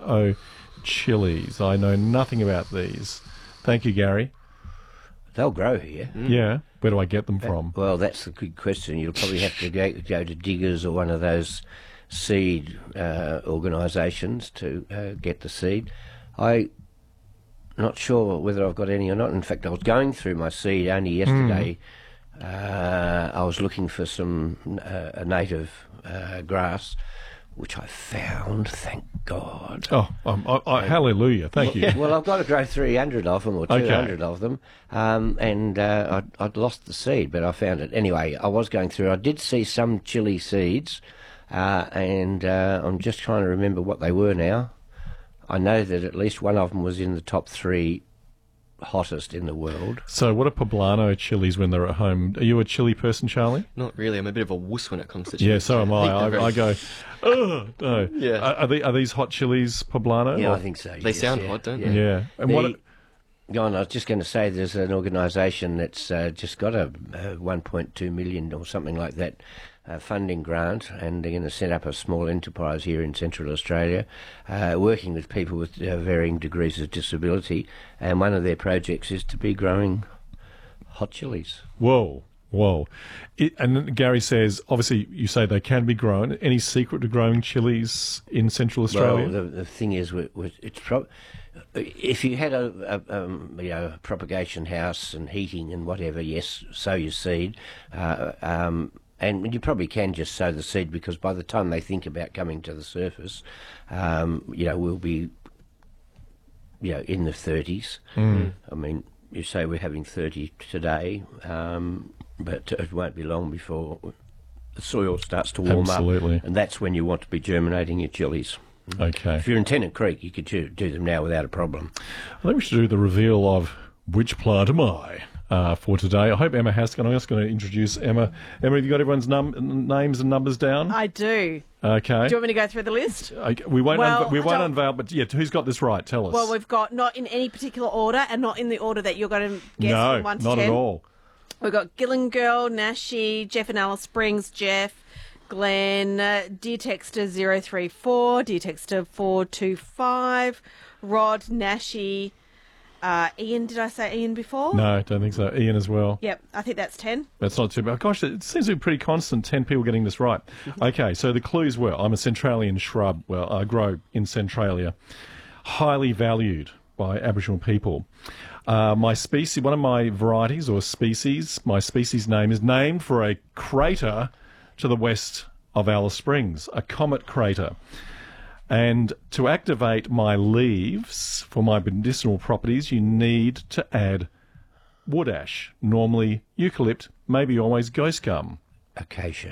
poblano chilies. I know nothing about these. Thank you, Gary. They'll grow here. Yeah. Where do I get them from? Well, that's a good question. You'll probably have to go to Diggers or one of those seed organisations to get the seed. I'm not sure whether I've got any or not. In fact, I was going through my seed only yesterday. I was looking for some a native grass, which I found, thank God. Oh, hallelujah. Thank you. Well, I've got to grow 300 of them or 200 of them, and I'd lost the seed, but I found it. Anyway, I was going through. I did see some chili seeds, and I'm just trying to remember what they were now. I know that at least one of them was in the top 3 hottest in the world. So what are poblano chilies when they're at home? Are you a chili person, Charlie? Not really. I'm a bit of a wuss when it comes to chili. Yeah, so am I. I go, ugh. No. Yeah. Are these hot chilies poblano? Yeah, or? I think so. They sound hot, don't they? Yeah. And John, I was just going to say there's an organisation that's just got a 1.2 million or something like that funding grant, and they're going to set up a small enterprise here in Central Australia, working with people with varying degrees of disability, and one of their projects is to be growing hot chilies. Whoa. And then Gary says, obviously, you say they can be grown. Any secret to growing chilies in Central Australia? Well, the thing is, it's if you had a propagation house and heating and whatever, yes, sow your seed. And you probably can just sow the seed, because by the time they think about coming to the surface, we'll be, in the 30s. I mean, you say we're having 30 today, but it won't be long before the soil starts to warm up. And that's when you want to be germinating your chilies. Okay. If you're in Tennant Creek, you could do them now without a problem. I think we should do the reveal of which plant am I for today. I hope Emma Haskin. I'm just going to introduce Emma. Emma, have you got everyone's names and numbers down? I do. Okay. Do you want me to go through the list? We won't unveil, but who's got this right? Tell us. Well, we've got not in any particular order, and not in the order that you're going to guess from 1 to 10. No, not at all. We've got Gillen Girl, Nashi, Jeff and Alice Springs, Jeff, Glenn, Dear Texter 034, Dear Texter 425, Rod, Nashi, Ian. Did I say Ian before? No, don't think so. Ian as well. Yep, I think that's 10. That's not too bad. Gosh, it seems to be pretty constant, 10 people getting this right. Okay, so the clues were, I'm a Centralian shrub. Well, I grow in Centralia. Highly valued by Aboriginal people. My species, one of my varieties or species, my species name is named for a crater to the west of Alice Springs, a comet crater. And to activate my leaves for my medicinal properties, you need to add wood ash, normally eucalypt, maybe always ghost gum. Acacia.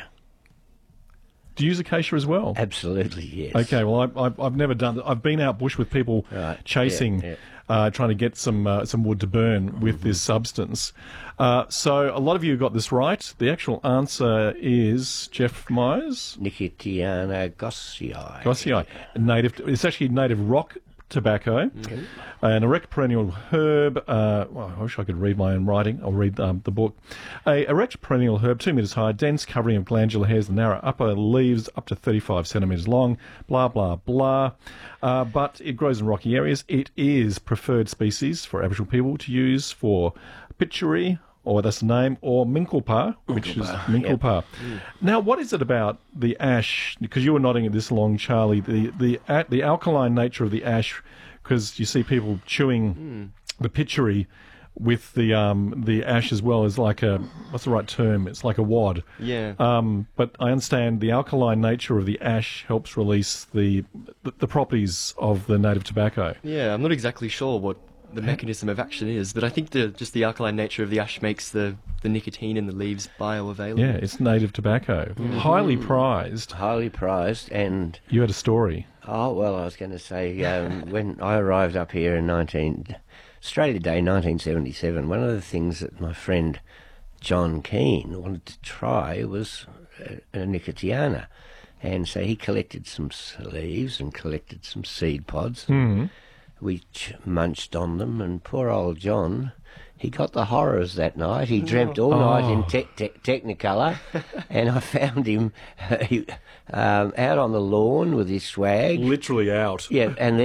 Do you use acacia as well? Absolutely, yes. Okay, well, I've never done that. I've been out bush with people chasing, trying to get some wood to burn with this substance. So a lot of you got this right. The actual answer is Jeff Myers. Nicotiana gossii. Gossii. It's actually native rock tobacco, an erect perennial herb. I wish I could read my own writing. I'll read the book. A erect perennial herb, 2 metres high, dense covering of glandular hairs, the narrow upper leaves up to 35 centimetres long, blah, blah, blah. But it grows in rocky areas. It is preferred species for Aboriginal people to use for pitchery, or that's the name, or Minkalpa, which is Minkalpa. Yep. Now, what is it about the ash? Because you were nodding at this along, Charlie. The alkaline nature of the ash, because you see people chewing the pitchery with the ash as well, is like a, what's the right term? It's like a wad. Yeah. But I understand the alkaline nature of the ash helps release the properties of the native tobacco. Yeah, I'm not exactly sure what the mechanism of action is, but I think just the alkaline nature of the ash makes the nicotine in the leaves bioavailable. Yeah, it's native tobacco. Highly prized. Highly prized, and... You had a story. Oh, well, I was going to say, when I arrived up here in Australia Day 1977, one of the things that my friend John Keane wanted to try was a Nicotiana. And so he collected some leaves and collected some seed pods. We munched on them, and poor old John, he got the horrors that night. He dreamt all night in Technicolor, and I found him out on the lawn with his swag. Literally out. Yeah, and